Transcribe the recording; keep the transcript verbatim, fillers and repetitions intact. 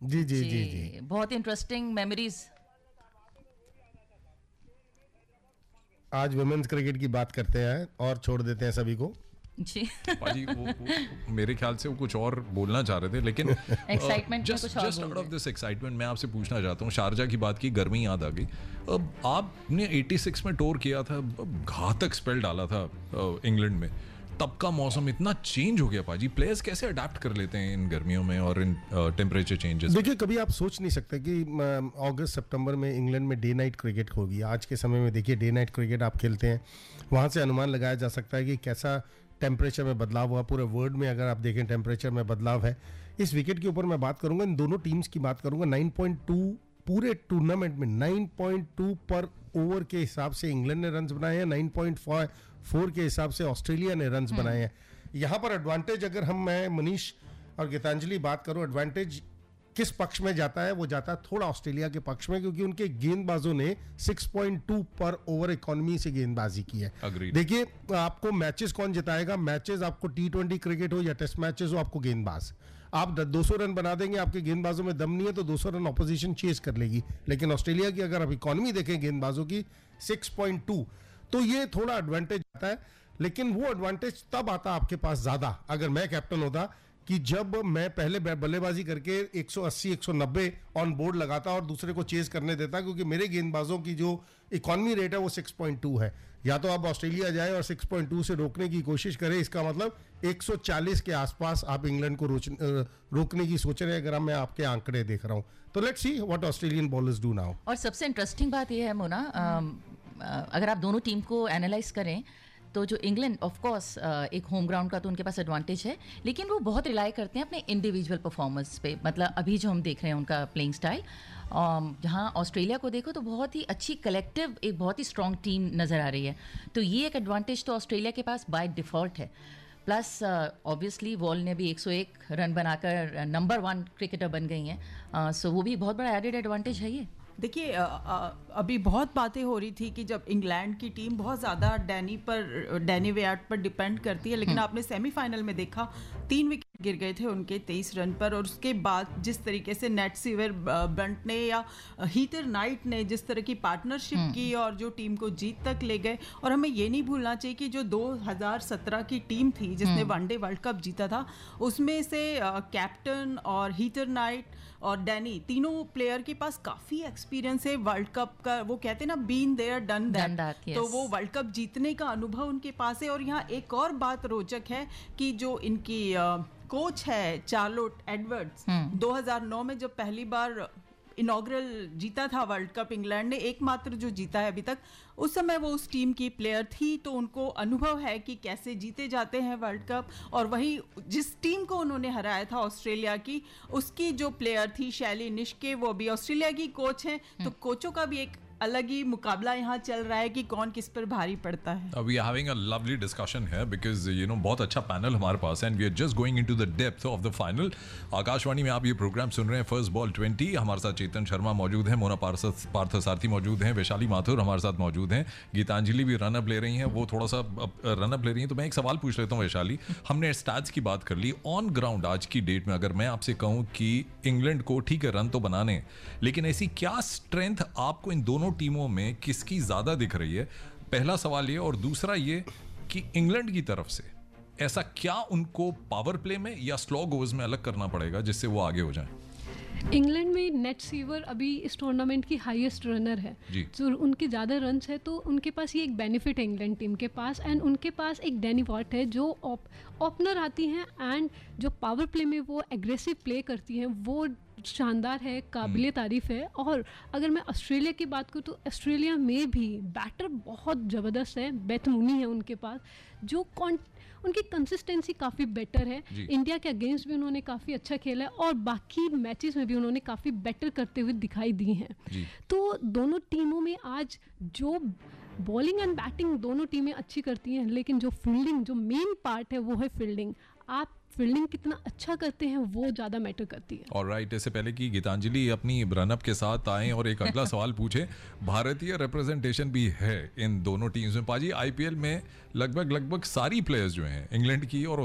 जी जी जी जी, बहुत interesting memories. आज women's cricket की बात करते हैं और छोड़ देते हैं सभी को जी। पाजी वो, वो मेरे ख्याल से वो कुछ और बोलना चाह रहे थे, लेकिन एक्साइटमेंट में जस्ट कुछ और जस्ट बोल आउट रहे ऑफ दिस एक्साइटमेंट मैं आपसे पूछना चाहता हूँ, शारजा की बात की, गर्मी याद आ गई। अब आपने छियासी में टूर किया था, घातक स्पेल डाला था इंग्लैंड में, तब का मौसम इतना चेंज हो गया पाजी, प्लेयर्स कैसे अडेप्ट कर लेते हैं इन गर्मियों में और इन टेम्परेचर चेंजेस? देखिए, कभी आप सोच नहीं सकते कि अगस्त सितंबर में इंग्लैंड में डे नाइट क्रिकेट होगी। आज के समय में देखिए डे नाइट क्रिकेट आप खेलते हैं, वहाँ से अनुमान लगाया जा सकता है कि कैसा टेम्परेचर में बदलाव हुआ। पूरे वर्ल्ड में अगर आप देखें टेम्परेचर में बदलाव है। इस विकेट के ऊपर मैं बात करूंगा, इन दोनों टीम्स की बात करूंगा। नाइन पॉइंट टू पूरे टूर्नामेंट में नाइन पॉइंट टू पर ओवर के हिसाब से इंग्लैंड ने रन्स बनाए हैं, नाइन पॉइंट फोर के हिसाब से ऑस्ट्रेलिया ने रन्स बनाए हैं। यहाँ पर एडवांटेज, अगर हम मैं मनीष और गीतांजलि बात करूं, एडवांटेज किस पक्ष में जाता है? वो जाता है थोड़ा ऑस्ट्रेलिया के पक्ष में, क्योंकि उनके गेंदबाजों ने सिक्स पॉइंट टू पर ओवर इकोनॉमी से गेंदबाजी की है। देखिए, आपको मैचेस कौन जिताएगा? मैचेस आपको टी ट्वेंटी क्रिकेट हो या टेस्ट मैचेस हो, आपको गेंदबाज। आप दो सौ रन बना देंगे, आपके गेंदबाजों में दम नहीं है तो दो सौ रन ऑपोजिशन चेस कर लेगी। लेकिन ऑस्ट्रेलिया की अगर आप इकोनॉमी देखें गेंदबाजों की सिक्स पॉइंट टू, तो ये थोड़ा एडवांटेज आता है। लेकिन वो एडवांटेज तब आता आपके पास ज्यादा, अगर मैं कैप्टन होता, कि जब मैं पहले बल्लेबाजी करके एक सौ अस्सी एक सौ नब्बे ऑन बोर्ड लगाता और दूसरे को चेज करने देता, क्योंकि मेरे गेंदबाजों की जो इकोनॉमी रेट है वो सिक्स पॉइंट टू है। या तो आप ऑस्ट्रेलिया जाए और सिक्स पॉइंट टू से रोकने की कोशिश करें, इसका मतलब एक सौ चालीस के आसपास आप इंग्लैंड को रोकने की सोच रहे हैं, अगर मैं आपके आंकड़े देख रहा हूं तो। Let's see what Australian bowlers do now. और सबसे इंटरेस्टिंग बात यह है मोना, अगर आप दोनों टीम को एनालाइज करें तो जो इंग्लैंड ऑफ कोर्स एक होम ग्राउंड का तो उनके पास एडवांटेज है, लेकिन वो बहुत रिलाई करते हैं अपने इंडिविजुअल परफॉर्मेंस पे। मतलब अभी जो हम देख रहे हैं उनका प्लेइंग स्टाइल, जहाँ ऑस्ट्रेलिया को देखो तो बहुत ही अच्छी कलेक्टिव, एक बहुत ही स्ट्रॉन्ग टीम नज़र आ रही है। तो ये एक एडवांटेज तो ऑस्ट्रेलिया के पास बाय डिफ़ॉल्ट है। प्लस ऑब्वियसली वॉल ने भी एक सौ एक रन बनाकर नंबर वन क्रिकेटर बन गई हैं, सो uh, वो भी बहुत बड़ा एडेड एडवांटेज है ये। देखिए, अभी बहुत बातें हो रही थी कि जब इंग्लैंड की टीम बहुत ज़्यादा डैनी पर डैनी वेयार्ड पर डिपेंड करती है, लेकिन आपने सेमीफाइनल में देखा तीन विकेट गिर गए थे उनके तेईस रन पर, और उसके बाद जिस तरीके से नेट सीवर ब्रंट ने या हीटर नाइट ने जिस तरह की पार्टनरशिप की और जो टीम को जीत तक ले गए। और हमें ये नहीं भूलना चाहिए कि जो दो हज़ार सत्रह की टीम थी जिसने वनडे वर्ल्ड कप जीता था, उसमें से कैप्टन और हीटर नाइट और डैनी, तीनों प्लेयर के पास काफ़ी एक्सपीरियंस है वर्ल्ड कप का। वो कहते हैं ना, बीन देयर डन दैट, तो वो वर्ल्ड कप जीतने का अनुभव उनके पास है। और यहाँ एक और बात रोचक है कि जो इनकी कोच है चार्लोट एडवर्ड्स, दो हज़ार नौ में जब पहली बार इनॉग्रल जीता था वर्ल्ड कप इंग्लैंड ने, एकमात्र जो जीता है अभी तक, उस समय वो उस टीम की प्लेयर थी, तो उनको अनुभव है कि कैसे जीते जाते हैं वर्ल्ड कप। और वही जिस टीम को उन्होंने हराया था ऑस्ट्रेलिया की, उसकी जो प्लेयर थी शैली निष्के, वो भी ऑस्ट्रेलिया की कोच हैं। तो कोचों का भी एक अलग ही मुकाबला यहाँ चल रहा है कि कौन किस पर भारी पड़ता है। We are having a lovely discussion है बिकॉज यू नो बहुत अच्छा पैनल हमारे पास है and we are just going into the depth of the final. Akashvani में आप ये प्रोग्राम सुन रहे हैं फर्स्ट बॉल ट्वेंटी। हमारे साथ चेतन शर्मा मौजूद हैं, मोना पार्थसारथी मौजूद हैं, वैशाली माथुर हमारे साथ मौजूद हैं, गीतांजलि भी रनअप ले रही हैं, वो थोड़ा सा रनअप ले रही हैं। तो मैं एक सवाल पूछ लेता हूँ वैशाली, हमने स्टैट्स की बात कर ली, ऑन ग्राउंड आज की डेट में अगर मैं आपसे कहूँ कि इंग्लैंड को ठीक है रन तो बनाने, लेकिन ऐसी क्या स्ट्रेंथ आपको इन दोनों टीमों में किसकी ज्यादा दिख रही है? पहला सवाल ये, और दूसरा ये कि इंग्लैंड की तरफ से ऐसा क्या उनको पावर प्ले में या स्लॉग ओवर्स में अलग करना पड़ेगा जिससे वो आगे हो जाएं? इंग्लैंड में नेट सीवर अभी इस टूर्नामेंट की हाईएस्ट रनर है, तो उनके ज़्यादा रन्स है, तो उनके पास ये एक बेनिफिट है इंग्लैंड टीम के पास। एंड उनके पास एक डैनी वॉट है जो ओपनर आती हैं एंड जो पावर प्ले में वो एग्रेसिव प्ले करती हैं, वो शानदार है, काबिले तारीफ है। और अगर मैं ऑस्ट्रेलिया की बात करूँ तो ऑस्ट्रेलिया में भी बैटर बहुत ज़बरदस्त है, बेथ मूनी है उनके पास, जो उनकी कंसिस्टेंसी काफ़ी बेटर है। इंडिया के अगेंस्ट भी उन्होंने काफ़ी अच्छा खेला है और बाकी मैचेस में भी उन्होंने काफ़ी बेटर करते हुए दिखाई दी हैं। तो दोनों टीमों में आज जो बॉलिंग एंड बैटिंग दोनों टीमें अच्छी करती हैं, लेकिन जो फील्डिंग, जो मेन पार्ट है वो है फील्डिंग। आप फील्डिंग कितना अच्छा करते हैं वो ज़्यादा मैटर करती है। ऑलराइट, इससे पहले कि गीतांजलि अपनी रनअप के साथ आएं और एक अगला सवाल पूछे, भारतीय रिप्रेजेंटेशन भी है इन दोनों टीम्स में। पाजी आईपीएल में लगभग लगभग सारी प्लेयर्स जो हैं इंग्लैंड की और